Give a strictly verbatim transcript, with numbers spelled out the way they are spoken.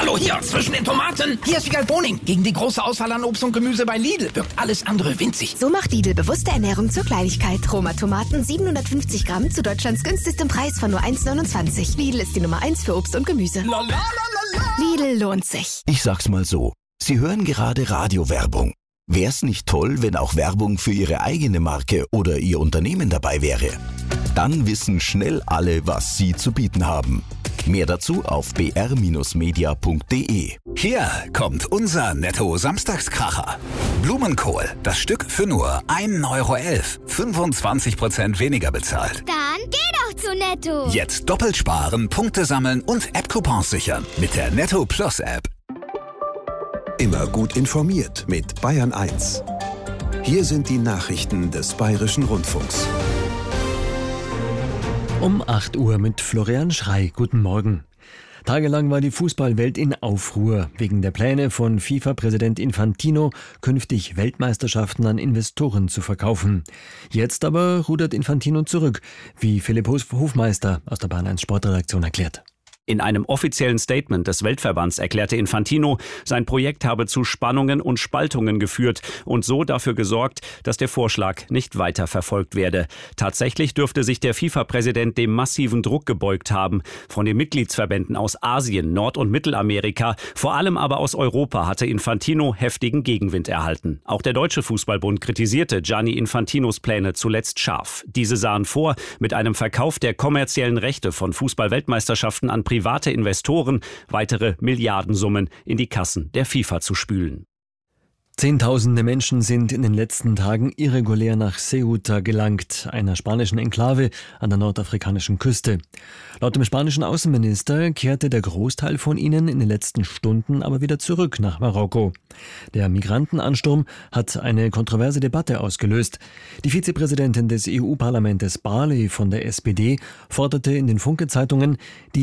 Hallo, hier, zwischen den Tomaten. Hier ist Wiegald Boning. Gegen die große Auswahl an Obst und Gemüse bei Lidl wirkt alles andere winzig. So macht Lidl bewusste Ernährung zur Kleinigkeit. Roma Tomaten siebenhundertfünfzig Gramm zu Deutschlands günstigstem Preis von nur eins neunundzwanzig. Lidl ist die Nummer eins für Obst und Gemüse. La, la, la, la, la. Lidl lohnt sich. Ich sag's mal so, Sie hören gerade Radiowerbung. Wär's nicht toll, wenn auch Werbung für Ihre eigene Marke oder Ihr Unternehmen dabei wäre? Dann wissen schnell alle, was Sie zu bieten haben. Mehr dazu auf b r Bindestrich media punkt d e. Hier kommt unser Netto-Samstagskracher. Blumenkohl, das Stück für nur ein Euro elf. fünfundzwanzig Prozent weniger bezahlt. Dann geh doch zu Netto. Jetzt doppelt sparen, Punkte sammeln und App-Coupons sichern mit der Netto Plus App. Immer gut informiert mit Bayern eins. Hier sind die Nachrichten des Bayerischen Rundfunks. Um acht Uhr mit Florian Schrey. Guten Morgen. Tagelang war die Fußballwelt in Aufruhr wegen der Pläne von FIFA-Präsident Infantino, künftig Weltmeisterschaften an Investoren zu verkaufen. Jetzt aber rudert Infantino zurück, wie Philipp Hofmeister aus der Bayern eins Sportredaktion erklärt. In einem offiziellen Statement des Weltverbands erklärte Infantino, sein Projekt habe zu Spannungen und Spaltungen geführt und so dafür gesorgt, dass der Vorschlag nicht weiter verfolgt werde. Tatsächlich dürfte sich der FIFA-Präsident dem massiven Druck gebeugt haben. Von den Mitgliedsverbänden aus Asien, Nord- und Mittelamerika, vor allem aber aus Europa hatte Infantino heftigen Gegenwind erhalten. Auch der Deutsche Fußballbund kritisierte Gianni Infantinos Pläne zuletzt scharf. Diese sahen vor, mit einem Verkauf der kommerziellen Rechte von Fußball-Weltmeisterschaften an private Investoren weitere Milliardensummen in die Kassen der FIFA zu spülen. Zehntausende Menschen sind in den letzten Tagen irregulär nach Ceuta gelangt, einer spanischen Enklave an der nordafrikanischen Küste. Laut dem spanischen Außenminister kehrte der Großteil von ihnen in den letzten Stunden aber wieder zurück nach Marokko. Der Migrantenansturm hat eine kontroverse Debatte ausgelöst. Die Vizepräsidentin des E U-Parlaments Barley von der S P D forderte in den Funke-Zeitungen, die